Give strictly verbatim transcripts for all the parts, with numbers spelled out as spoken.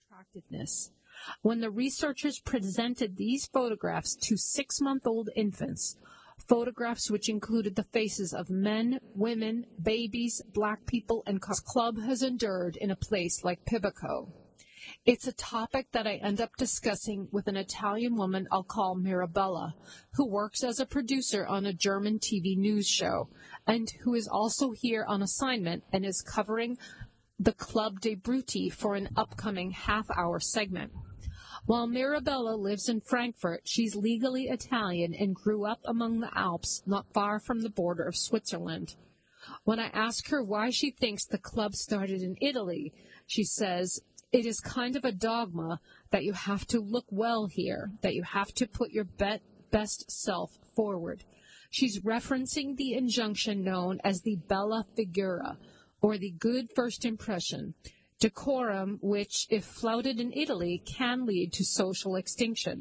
attractiveness. When the researchers presented these photographs to six-month-old infants, photographs which included the faces of men, women, babies, black people, and the club has endured in a place like Pibico. It's a topic that I end up discussing with an Italian woman I'll call Mirabella, who works as a producer on a German T V news show, and who is also here on assignment and is covering the Club dei Bruti for an upcoming half-hour segment. While Mirabella lives in Frankfurt, she's legally Italian and grew up among the Alps, not far from the border of Switzerland. When I ask her why she thinks the club started in Italy, she says, "It is kind of a dogma that you have to look well here, that you have to put your be- best self forward." She's referencing the injunction known as the bella figura, or the good first impression, decorum which, if flouted in Italy, can lead to social extinction.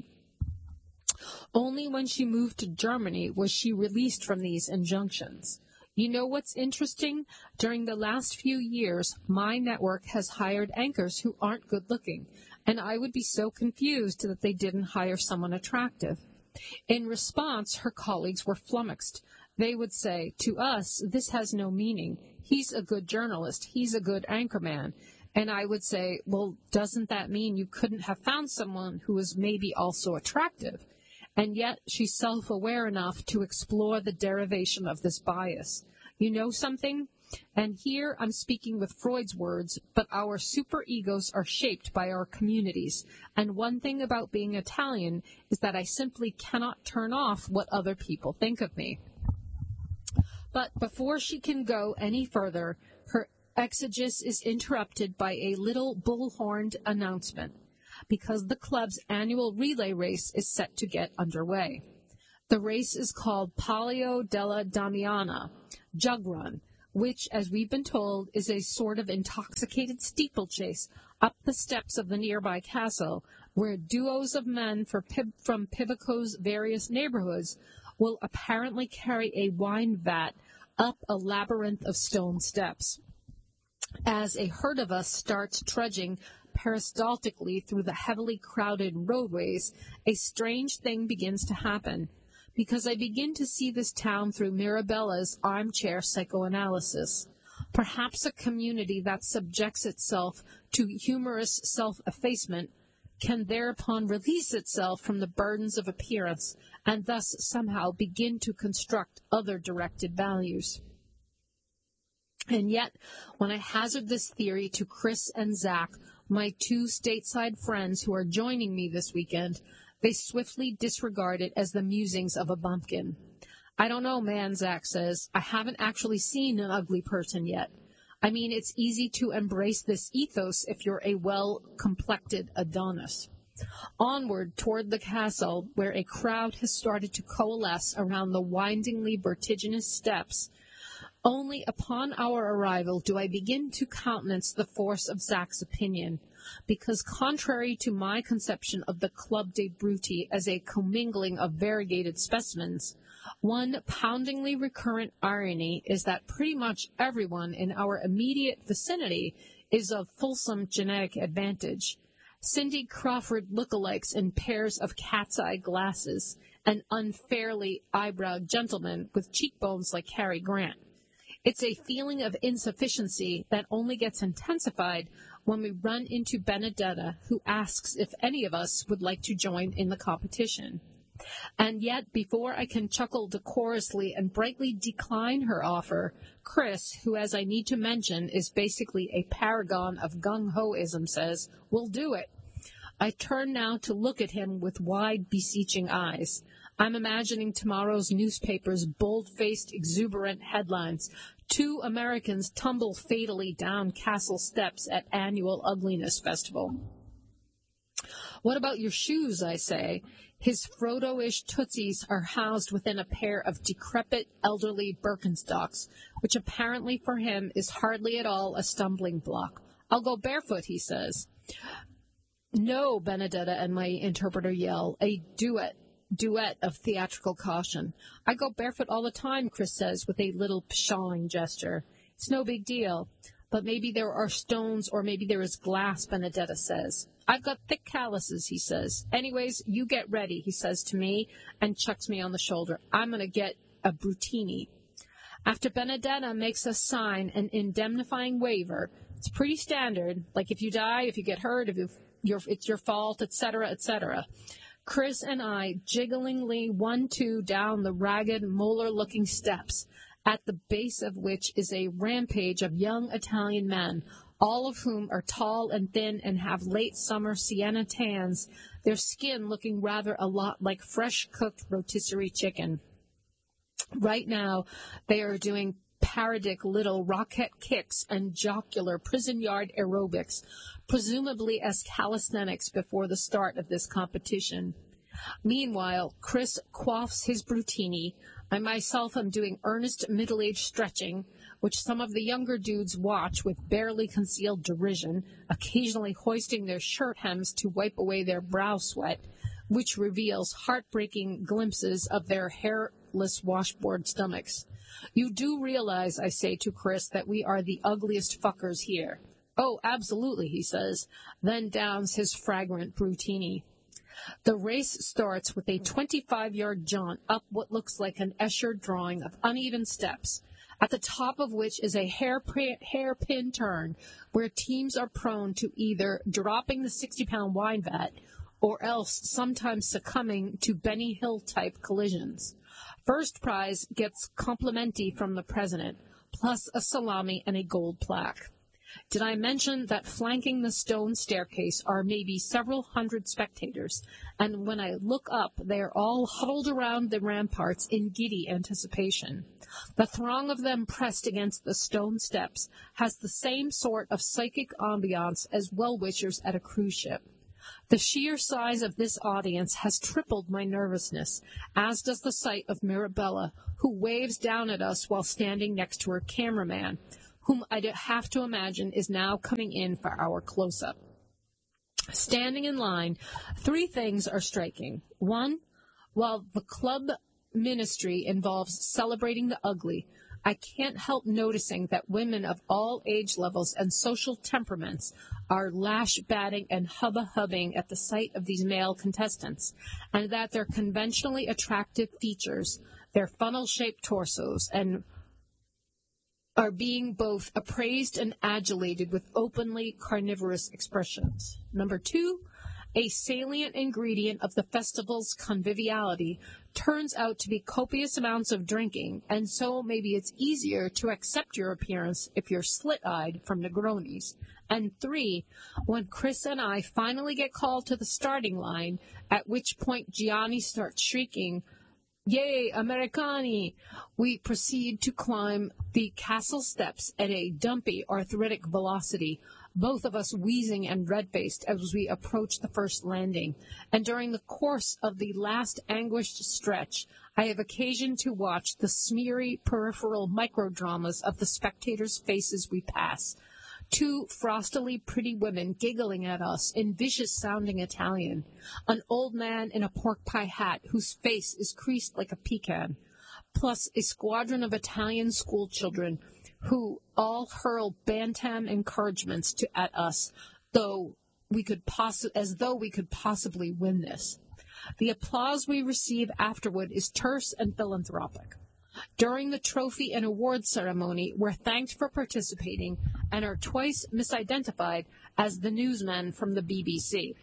Only when she moved to Germany was she released from these injunctions. You know what's interesting? During the last few years, my network has hired anchors who aren't good-looking, and I would be so confused that they didn't hire someone attractive. In response, her colleagues were flummoxed. They would say, "To us, this has no meaning. He's a good journalist. He's a good anchorman." And I would say, well, doesn't that mean you couldn't have found someone who was maybe also attractive? And yet she's self-aware enough to explore the derivation of this bias. You know something? And here I'm speaking with Freud's words, but our superegos are shaped by our communities. And one thing about being Italian is that I simply cannot turn off what other people think of me. But before she can go any further, her exegesis is interrupted by a little bull-horned announcement, because the club's annual relay race is set to get underway. The race is called Palio della Damiana, Jug Run, which, as we've been told, is a sort of intoxicated steeplechase up the steps of the nearby castle, where duos of men for Pib- from Pibico's various neighborhoods will apparently carry a wine vat up a labyrinth of stone steps. As a herd of us starts trudging peristaltically through the heavily crowded roadways, a strange thing begins to happen, because I begin to see this town through Mirabella's armchair psychoanalysis. Perhaps a community that subjects itself to humorous self-effacement can thereupon release itself from the burdens of appearance and thus somehow begin to construct other directed values. And yet, when I hazard this theory to Chris and Zach, my two stateside friends who are joining me this weekend, they swiftly disregard it as the musings of a bumpkin. "I don't know, man," Zach says. "I haven't actually seen an ugly person yet. I mean, it's easy to embrace this ethos if you're a well-complected Adonis." Onward toward the castle, where a crowd has started to coalesce around the windingly vertiginous steps, only upon our arrival do I begin to countenance the force of Zach's opinion, because contrary to my conception of the Club dei Bruti as a commingling of variegated specimens, one poundingly recurrent irony is that pretty much everyone in our immediate vicinity is of fulsome genetic advantage. Cindy Crawford lookalikes in pairs of cat's-eye glasses, and unfairly eyebrowed gentlemen with cheekbones like Cary Grant. It's a feeling of insufficiency that only gets intensified when we run into Benedetta, who asks if any of us would like to join in the competition. And yet, before I can chuckle decorously and brightly decline her offer, Chris, who, as I need to mention, is basically a paragon of gung-ho-ism, says, "We'll do it." I turn now to look at him with wide, beseeching eyes. I'm imagining tomorrow's newspaper's bold-faced, exuberant headlines. Two Americans tumble fatally down castle steps at annual ugliness festival. "What about your shoes?" I say. His Frodo-ish tootsies are housed within a pair of decrepit, elderly Birkenstocks, which apparently for him is hardly at all a stumbling block. "I'll go barefoot," he says. "No," Benedetta and my interpreter yell, a duet. duet of theatrical caution. "I go barefoot all the time," Chris says with a little pshawing gesture. "It's no big deal." But maybe there are stones, or maybe there is glass, Benedetta says. I've got thick calluses, he says. Anyways, you get ready, he says to me, and chucks me on the shoulder. I'm going to get a Brutini. After Benedetta makes us sign an indemnifying waiver, it's pretty standard, like if you die, if you get hurt, if you're, it's your fault, et cetera, et cetera. Chris and I jigglingly one-two down the ragged, molar-looking steps, at the base of which is a rampage of young Italian men, all of whom are tall and thin and have late summer sienna tans, their skin looking rather a lot like fresh-cooked rotisserie chicken. Right now, they are doing parodic little rocket kicks and jocular prison yard aerobics, presumably as calisthenics before the start of this competition. Meanwhile, Chris quaffs his Brutini. I myself am doing earnest middle-aged stretching, which some of the younger dudes watch with barely concealed derision, occasionally hoisting their shirt hems to wipe away their brow sweat, which reveals heartbreaking glimpses of their hairless washboard stomachs. You do realize, I say to Chris, that we are the ugliest fuckers here. Oh, absolutely, he says, then downs his fragrant Brutini. The race starts with a twenty-five-yard jaunt up what looks like an Escher drawing of uneven steps, at the top of which is a hairpin, hairpin turn where teams are prone to either dropping the sixty-pound wine vat or else sometimes succumbing to Benny Hill-type collisions. First prize gets complimenti from the president, plus a salami and a gold plaque. Did I mention that flanking the stone staircase are maybe several hundred spectators, and when I look up, they are all huddled around the ramparts in giddy anticipation. The throng of them pressed against the stone steps has the same sort of psychic ambiance as well-wishers at a cruise ship. The sheer size of this audience has tripled my nervousness, as does the sight of Mirabella, who waves down at us while standing next to her cameraman, whom I have to imagine is now coming in for our close-up. Standing in line, three things are striking. One, while the club ministry involves celebrating the ugly, I can't help noticing that women of all age levels and social temperaments are lash-batting and hubba-hubbing at the sight of these male contestants, and that their conventionally attractive features, their funnel-shaped torsos, and are being both appraised and adulated with openly carnivorous expressions. Number two, a salient ingredient of the festival's conviviality turns out to be copious amounts of drinking, and so maybe it's easier to accept your appearance if you're slit-eyed from Negronis. And three, when Chris and I finally get called to the starting line, at which point Gianni starts shrieking, "Yay, Americani!" we proceed to climb the castle steps at a dumpy, arthritic velocity, both of us wheezing and red-faced as we approach the first landing. And during the course of the last anguished stretch, I have occasion to watch the smeary peripheral microdramas of the spectators' faces we pass. Two frostily pretty women giggling at us in vicious-sounding Italian, an old man in a pork-pie hat whose face is creased like a pecan, plus a squadron of Italian schoolchildren who all hurl bantam encouragements to, at us, though we could possi- as though we could possibly win this. The applause we receive afterward is terse and philanthropic. During the trophy and award ceremony, we're thanked for participating and are twice misidentified as the newsmen from the B B C.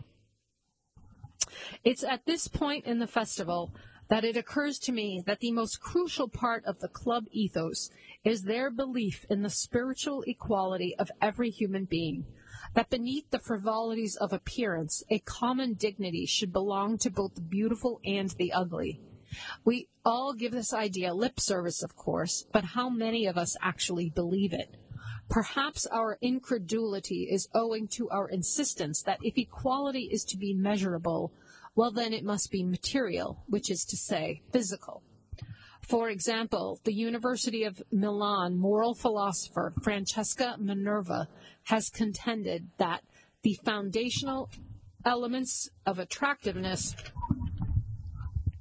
It's at this point in the festival that it occurs to me that the most crucial part of the club ethos is their belief in the spiritual equality of every human being, that beneath the frivolities of appearance, a common dignity should belong to both the beautiful and the ugly. We all give this idea lip service, of course, but how many of us actually believe it? Perhaps our incredulity is owing to our insistence that if equality is to be measurable, well, then it must be material, which is to say, physical. For example, the University of Milan moral philosopher Francesca Minerva has contended that the foundational elements of attractiveness,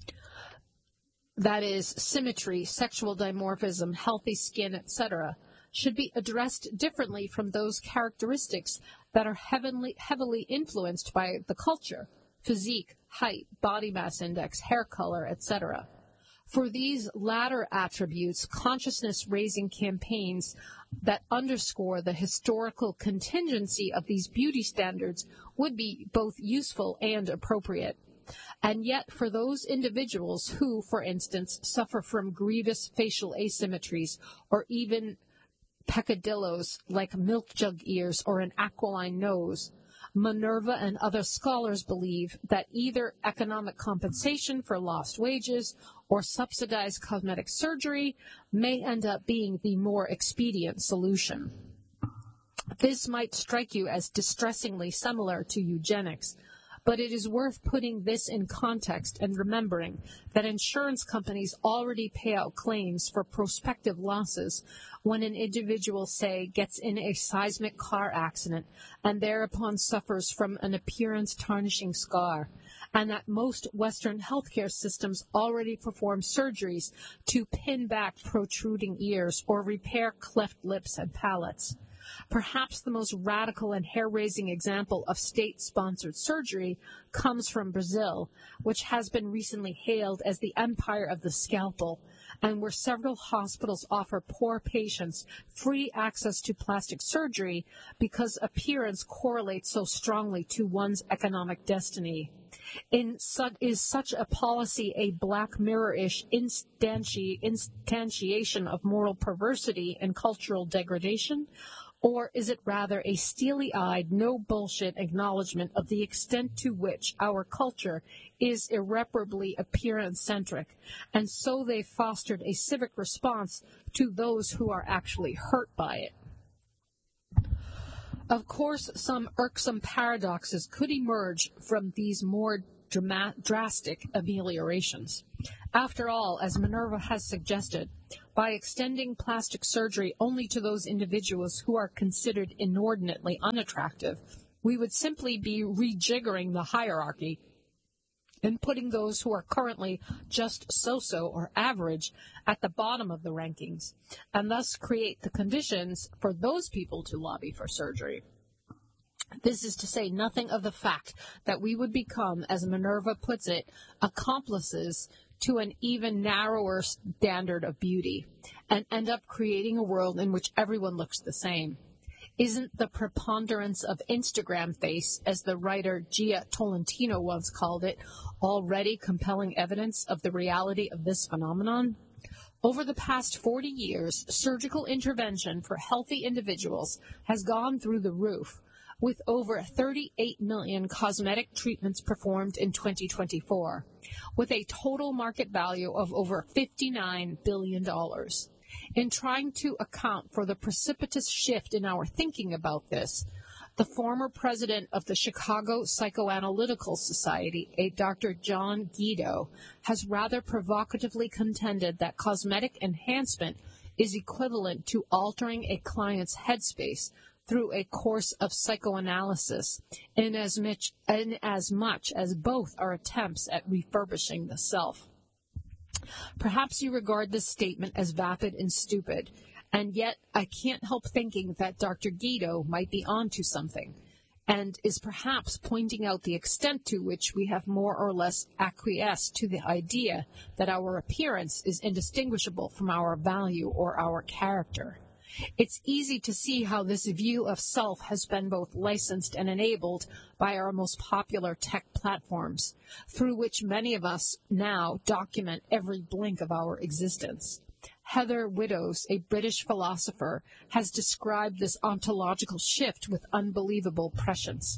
that is, symmetry, sexual dimorphism, healthy skin, et cetera, should be addressed differently from those characteristics that are heavily, heavily influenced by the culture, physique, height, body mass index, hair color, et cetera. For these latter attributes, consciousness-raising campaigns that underscore the historical contingency of these beauty standards would be both useful and appropriate. And yet, for those individuals who, for instance, suffer from grievous facial asymmetries or even peccadillos like milk jug ears or an aquiline nose, Minerva and other scholars believe that either economic compensation for lost wages or subsidized cosmetic surgery may end up being the more expedient solution. This might strike you as distressingly similar to eugenics, but it is worth putting this in context and remembering that insurance companies already pay out claims for prospective losses when an individual, say, gets in a seismic car accident and thereupon suffers from an appearance-tarnishing scar, and that most Western healthcare systems already perform surgeries to pin back protruding ears or repair cleft lips and palates. Perhaps the most radical and hair-raising example of state-sponsored surgery comes from Brazil, which has been recently hailed as the empire of the scalpel, and where several hospitals offer poor patients free access to plastic surgery because appearance correlates so strongly to one's economic destiny. In such, is such a policy a Black Mirror-ish instanti- instantiation of moral perversity and cultural degradation? Or is it rather a steely-eyed, no-bullshit acknowledgement of the extent to which our culture is irreparably appearance-centric, and so they've fostered a civic response to those who are actually hurt by it? Of course, some irksome paradoxes could emerge from these more drama- drastic ameliorations. After all, as Minerva has suggested, by extending plastic surgery only to those individuals who are considered inordinately unattractive, we would simply be rejiggering the hierarchy and putting those who are currently just so-so or average at the bottom of the rankings, and thus create the conditions for those people to lobby for surgery. This is to say nothing of the fact that we would become, as Minerva puts it, accomplices to an even narrower standard of beauty, and end up creating a world in which everyone looks the same. Isn't the preponderance of Instagram face, as the writer Gia Tolentino once called it, already compelling evidence of the reality of this phenomenon? Over the past forty years, surgical intervention for healthy individuals has gone through the roof, with over thirty-eight million cosmetic treatments performed in twenty twenty-four, with a total market value of over fifty-nine billion dollars. In trying to account for the precipitous shift in our thinking about this, the former president of the Chicago Psychoanalytical Society, a Doctor John Guido, has rather provocatively contended that cosmetic enhancement is equivalent to altering a client's headspace through a course of psychoanalysis, in as much, in as much as both are attempts at refurbishing the self. Perhaps you regard this statement as vapid and stupid, and yet I can't help thinking that Doctor Guido might be onto something, and is perhaps pointing out the extent to which we have more or less acquiesced to the idea that our appearance is indistinguishable from our value or our character. It's easy to see how this view of self has been both licensed and enabled by our most popular tech platforms, through which many of us now document every blink of our existence. Heather Widdows, a British philosopher, has described this ontological shift with unbelievable prescience.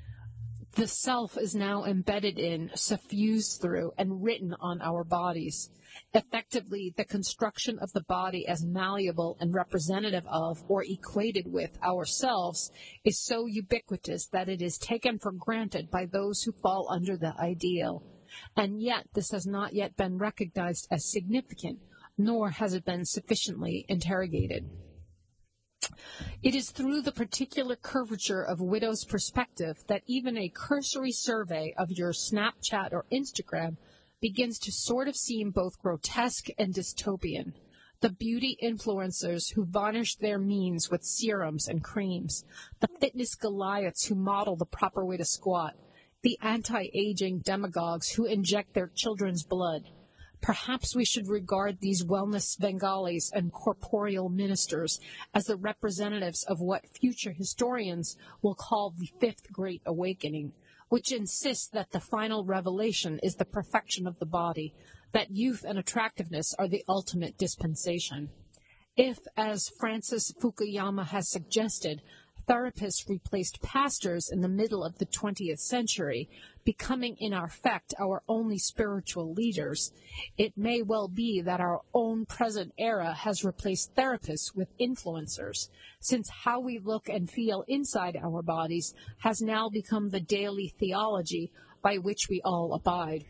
The self is now embedded in, suffused through, and written on our bodies. Effectively, the construction of the body as malleable and representative of, or equated with, ourselves is so ubiquitous that it is taken for granted by those who fall under the ideal. And yet, this has not yet been recognized as significant, nor has it been sufficiently interrogated. It is through the particular curvature of Widow's perspective that even a cursory survey of your Snapchat or Instagram begins to sort of seem both grotesque and dystopian. the beauty influencers who varnish their means with serums and creams, the fitness Goliaths who model the proper way to squat, the anti-aging demagogues who inject their children's blood. Perhaps we should regard these wellness Bengalis and corporeal ministers as the representatives of what future historians will call the Fifth Great Awakening, which insists that the final revelation is the perfection of the body, that youth and attractiveness are the ultimate dispensation. If, as Francis Fukuyama has suggested, therapists replaced pastors in the middle of the twentieth century, becoming in effect our only spiritual leaders, it may well be that our own present era has replaced therapists with influencers, since how we look and feel inside our bodies has now become the daily theology by which we all abide.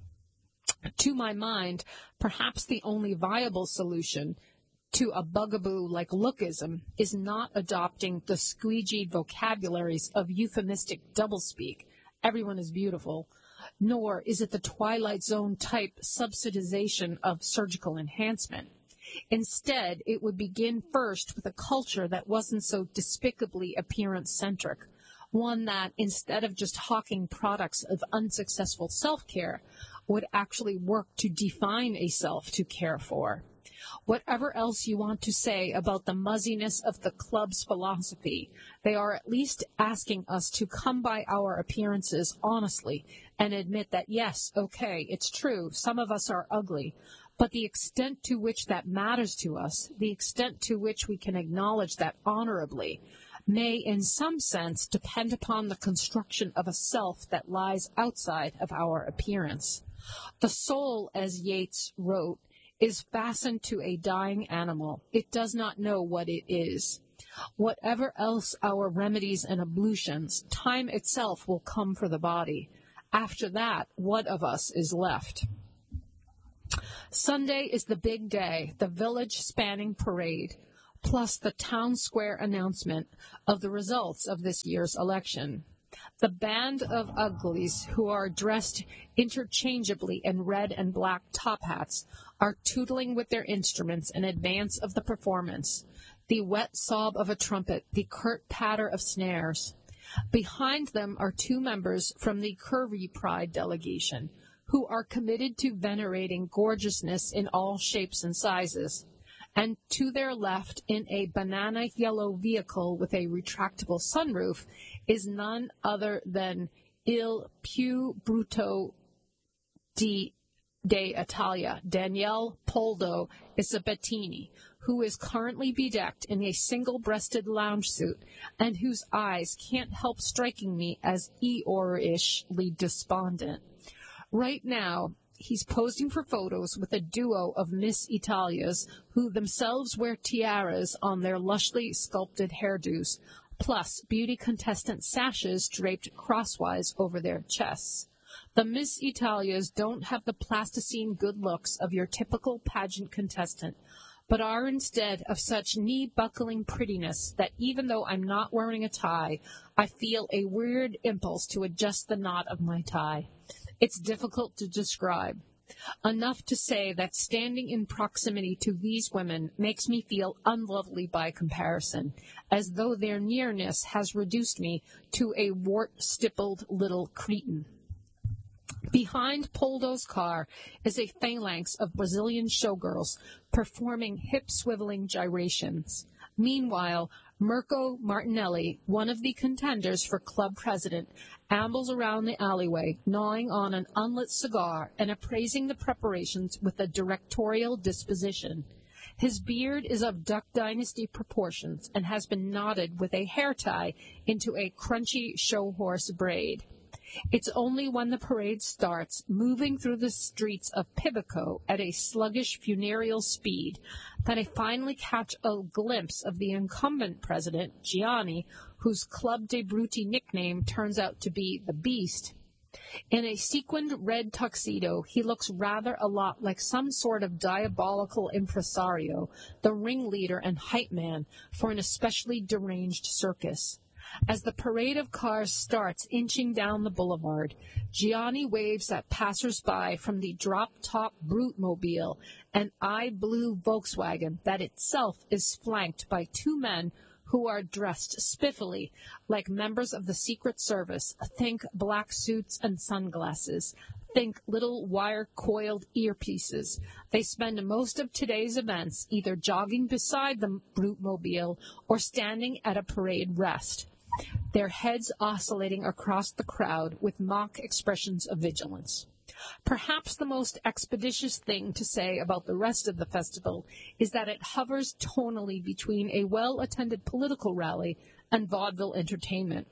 To my mind, perhaps the only viable solution to a bugaboo like lookism is not adopting the squeegee vocabularies of euphemistic doublespeak, everyone is beautiful, nor is it the Twilight Zone type subsidization of surgical enhancement. Instead, it would begin first with a culture that wasn't so despicably appearance-centric, one that, instead of just hawking products of unsuccessful self-care, would actually work to define a self to care for. Whatever else you want to say about the muzziness of the club's philosophy, they are at least asking us to come by our appearances honestly and admit that, yes, okay, it's true, some of us are ugly, but the extent to which that matters to us, the extent to which we can acknowledge that honorably, may in some sense depend upon the construction of a self that lies outside of our appearance. The soul, as Yeats wrote, is fastened to a dying animal. It does not know what it is. Whatever else our remedies and ablutions, time itself will come for the body. After that, what of us is left? Sunday is the big day, the village-spanning parade, plus the town square announcement of the results of this year's election. The band of uglies who are dressed interchangeably in red and black top hats are tootling with their instruments in advance of the performance, the wet sob of a trumpet, the curt patter of snares. Behind them are two members from the Curvy Pride delegation, who are committed to venerating gorgeousness in all shapes and sizes. And to their left, in a banana yellow vehicle with a retractable sunroof, is none other than Il più brutto di d'Italia, Daniele Poldo Isabettini, who is currently bedecked in a single-breasted lounge suit and whose eyes can't help striking me as Eeyore-ishly despondent. Right now, he's posing for photos with a duo of Miss Italias who themselves wear tiaras on their lushly sculpted hairdos, plus beauty contestant sashes draped crosswise over their chests. The Miss Italias don't have the plasticine good looks of your typical pageant contestant, but are instead of such knee-buckling prettiness that even though I'm not wearing a tie, I feel a weird impulse to adjust the knot of my tie. It's difficult to describe. Enough to say that standing in proximity to these women makes me feel unlovely by comparison, as though their nearness has reduced me to a wart-stippled little cretin. Behind Poldo's car is a phalanx of Brazilian showgirls performing hip-swiveling gyrations. Meanwhile, Mirko Martinelli, one of the contenders for club president, ambles around the alleyway, gnawing on an unlit cigar and appraising the preparations with a directorial disposition. His beard is of Duck Dynasty proportions and has been knotted with a hair tie into a crunchy show horse braid. It's only when the parade starts, moving through the streets of Pibico at a sluggish funereal speed, that I finally catch a glimpse of the incumbent president, Gianni, whose Club de Bruti nickname turns out to be the Beast. In a sequined red tuxedo, he looks rather a lot like some sort of diabolical impresario, the ringleader and hype man for an especially deranged circus. As the parade of cars starts inching down the boulevard, Gianni waves at passers-by from the drop-top Brute-mobile, an eye-blue Volkswagen that itself is flanked by two men who are dressed spiffily like members of the Secret Service. Think black suits and sunglasses. Think little wire-coiled earpieces. They spend most of today's events either jogging beside the Brute-mobile or standing at a parade rest, their heads oscillating across the crowd with mock expressions of vigilance. Perhaps the most expeditious thing to say about the rest of the festival is that it hovers tonally between a well-attended political rally and vaudeville entertainment.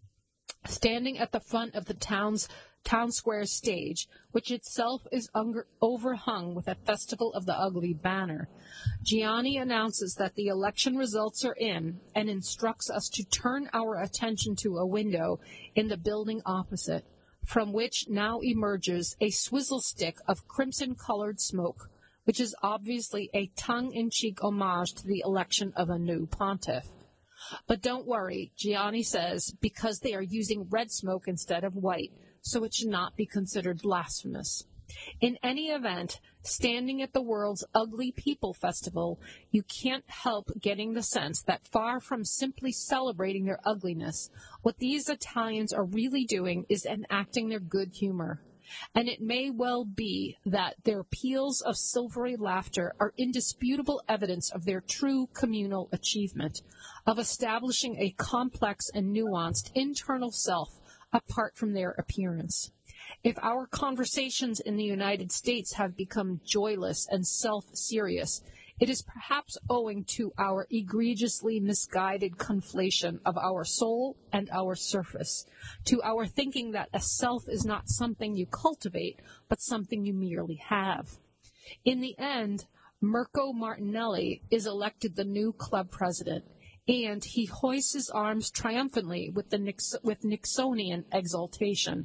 Standing at the front of the town's town square stage, which itself is unger- overhung with a Festival of the Ugly banner, Gianni announces that the election results are in and instructs us to turn our attention to a window in the building opposite, from which now emerges a swizzle stick of crimson-colored smoke, which is obviously a tongue-in-cheek homage to the election of a new pontiff. But don't worry, Gianni says, because they are using red smoke instead of white, so it should not be considered blasphemous. In any event, standing at the world's Ugly People Festival, you can't help getting the sense that far from simply celebrating their ugliness, what these Italians are really doing is enacting their good humor. And it may well be that their peals of silvery laughter are indisputable evidence of their true communal achievement, of establishing a complex and nuanced internal self apart from their appearance. If our conversations in the United States have become joyless and self-serious, it is perhaps owing to our egregiously misguided conflation of our soul and our surface, to our thinking that a self is not something you cultivate, but something you merely have. In the end, Mirko Martinelli is elected the new club president, and he hoists his arms triumphantly with, the Nix- with Nixonian exultation.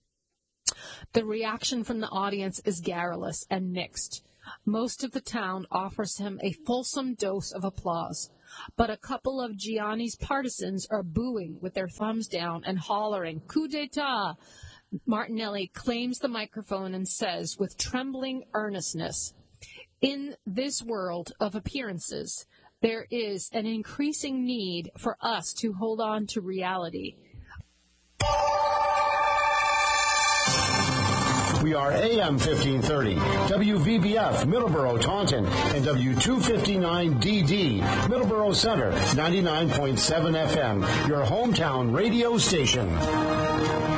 The reaction from the audience is garrulous and mixed. Most of the town offers him a fulsome dose of applause, but a couple of Gianni's partisans are booing with their thumbs down and hollering, "Coup d'etat!" Martinelli claims the microphone and says with trembling earnestness, "In this world of appearances, there is an increasing need for us to hold on to reality." We are A M fifteen thirty, W V B F, Middleborough, Taunton, and W two fifty-nine D D, Middleborough Center, ninety-nine point seven F M, your hometown radio station.